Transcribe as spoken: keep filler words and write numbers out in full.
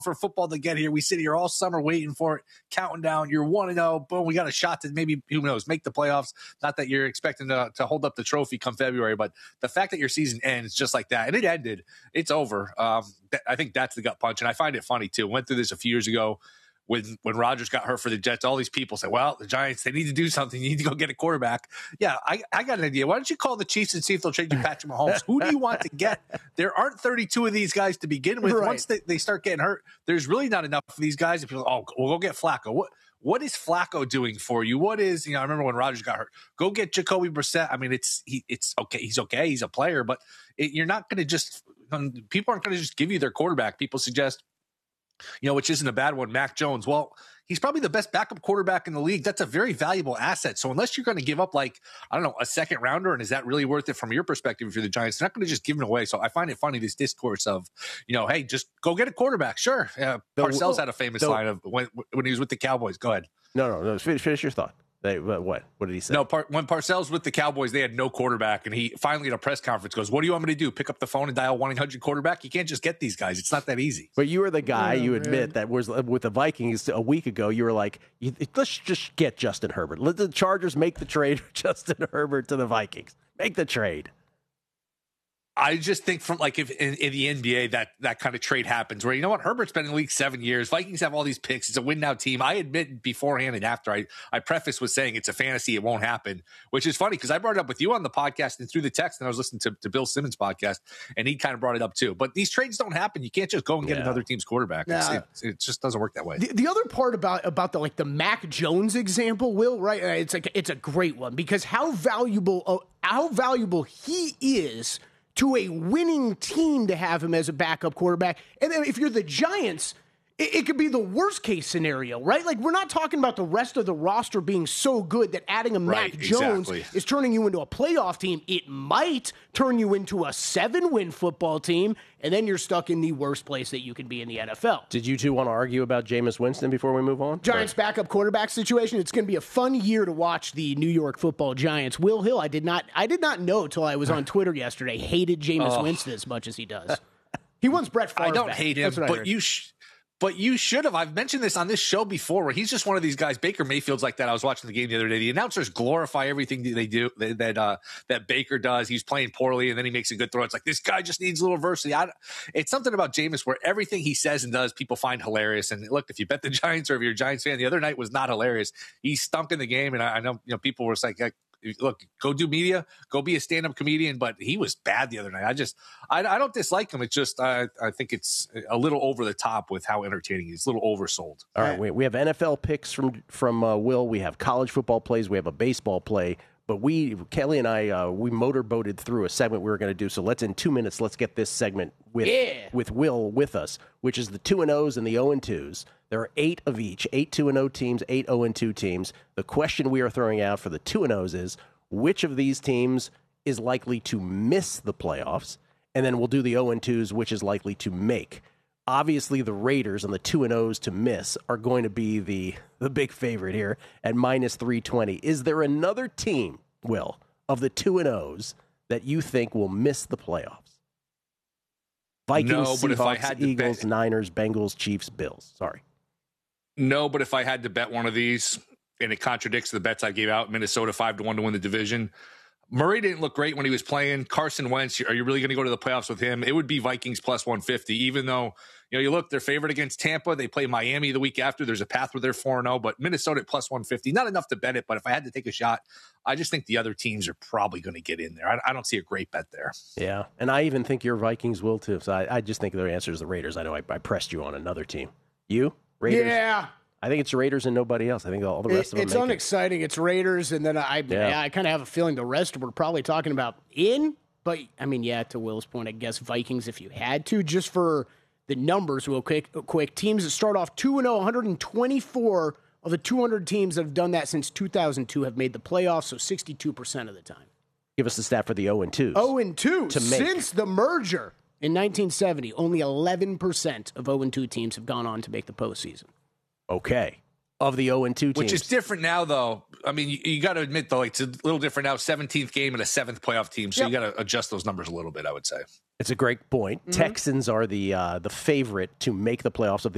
for football to get here. We sit here all summer waiting for it, counting down. You're one and oh. Boom, we got a shot to maybe, who knows, make the playoffs. Not that you're expecting to, to hold up the trophy come February, but the fact that your season ends just like that, and it ended, it's over. Um, th- I think that's the gut punch, and I find it funny, too. Went through this a few years ago. When when Rodgers got hurt for the Jets, all these people said, well, the Giants, they need to do something. You need to go get a quarterback. Yeah, I, I got an idea. Why don't you call the Chiefs and see if they'll trade you Patrick Mahomes? Who do you want to get? There aren't thirty-two of these guys to begin with. Right. Once they, they start getting hurt, there's really not enough of these guys. If people, oh, we'll go get Flacco. What What is Flacco doing for you? What is, you know, I remember when Rodgers got hurt. Go get Jacoby Brissett. I mean, it's he, it's okay. He's okay. He's a player, but it, you're not going to just, people aren't going to just give you their quarterback. People suggest, you know, which isn't a bad one, Mac Jones. Well, he's probably the best backup quarterback in the league. That's a very valuable asset. So unless you're going to give up, like, I don't know, a second rounder, and is that really worth it from your perspective if you're the Giants? They're not going to just give him away. So I find it funny, this discourse of, you know, hey, just go get a quarterback. Sure. Yeah, Parcells had a famous line of when, when he was with the Cowboys. Go ahead. No, no, no. Finish, finish your thought. They, what? What did he say? No, par, when Parcells with the Cowboys, they had no quarterback, and he finally at a press conference goes, "What do you want me to do? Pick up the phone and dial one eight hundred quarterback? You can't just get these guys. It's not that easy." But you were the guy, yeah, you man. admit, that was with the Vikings a week ago. You were like, let's just get Justin Herbert. Let the Chargers make the trade for Justin Herbert to the Vikings. Make the trade. I just think from like if in, in the N B A that that kind of trade happens where, you know what, Herbert's been in the league seven years. Vikings have all these picks. It's a win now team. I admit beforehand and after I, I preface with saying it's a fantasy. It won't happen, which is funny because I brought it up with you on the podcast and through the text, and I was listening to, to Bill Simmons' podcast and he kind of brought it up too. But these trades don't happen. You can't just go and get yeah. another team's quarterback. Yeah. It's, it, it just doesn't work that way. The, the other part about about the like the Mac Jones example, Will, right? It's like it's a great one because how valuable uh, how valuable he is to a winning team to have him as a backup quarterback. And then if you're the Giants, it, it could be the worst case scenario, right? Like, we're not talking about the rest of the roster being so good that adding a right, Mac Jones exactly. is turning you into a playoff team. It might turn you into a seven-win football team, and then you're stuck in the worst place that you can be in the N F L. Did you two want to argue about Jameis Winston before we move on? Giants backup quarterback situation. It's going to be a fun year to watch the New York Football Giants. Will Hill, I did not I did not know till I was on Twitter yesterday, hated Jameis oh. Winston as much as he does. He wants Brett Favre. I don't back. hate him, but you sh- But you should have. I've mentioned this on this show before where he's just one of these guys. Baker Mayfield's like that. I was watching the game the other day. The announcers glorify everything that they do, that that, uh, that Baker does. He's playing poorly, and then he makes a good throw. It's like, this guy just needs a little adversity. I, it's something about Jameis where everything he says and does, people find hilarious. And look, if you bet the Giants or if you're a Giants fan, the other night was not hilarious. He stunk in the game, and I, I know you know people were like, look, go do media, go be a stand-up comedian, but he was bad the other night. I just, I, I don't dislike him. It's just, I, I think it's a little over the top with how entertaining he is. It's a little oversold. All right, we, we have N F L picks from from uh, Will. We have college football plays. We have a baseball play. But we, Kelly and I, uh, we motorboated through a segment we were going to do. So let's, in two minutes, let's get this segment with yeah. with Will with us, which is the two and O's and the oh and twos. There are eight of each, eight two and oh teams, eight oh and two teams. The question we are throwing out for the two and O's is, which of these teams is likely to miss the playoffs? And then we'll do the oh and twos, which is likely to make. Obviously, the Raiders and the two and O's to miss are going to be the, the big favorite here at minus three twenty. Is there another team, Will, of the two and O's that you think will miss the playoffs? Vikings, no, but Seahawks, if I had to Eagles, bet, Niners, Bengals, Chiefs, Bills. Sorry. No, but if I had to bet one of these, and it contradicts the bets I gave out, Minnesota five to one to win the division. Murray didn't look great when he was playing. Carson Wentz, are you really going to go to the playoffs with him? It would be Vikings plus one fifty, even though, you know, you look, they're favored against Tampa. They play Miami the week after. There's a path where they're four and oh, but Minnesota at plus one fifty, not enough to bet it. But if I had to take a shot, I just think the other teams are probably going to get in there. I, I don't see a great bet there. Yeah, and I even think your Vikings will too. So I, I just think their answer is the Raiders. I know I, I pressed you on another team. You? Raiders? Yeah. I think it's Raiders and nobody else. I think all the rest it, of them It's make unexciting. It. It's Raiders, and then I yeah. I, I kind of have a feeling the rest we're probably talking about in. But, I mean, yeah, to Will's point, I guess Vikings if you had to, just for the numbers real quick. quick. Teams that start off two and oh, one hundred twenty-four of the two hundred teams that have done that since two thousand two have made the playoffs, so sixty-two percent of the time. Give us the stat for the oh and twos. oh and two to make. Since the merger in nineteen seventy, only eleven percent of oh and two teams have gone on to make the postseason. Okay. Of the oh and two teams. Which is different now, though. I mean, you, you got to admit, though, it's a little different now. seventeenth game and a seventh playoff team. So yep. you got to adjust those numbers a little bit, I would say. It's a great point. Mm-hmm. Texans are the uh, the favorite to make the playoffs of the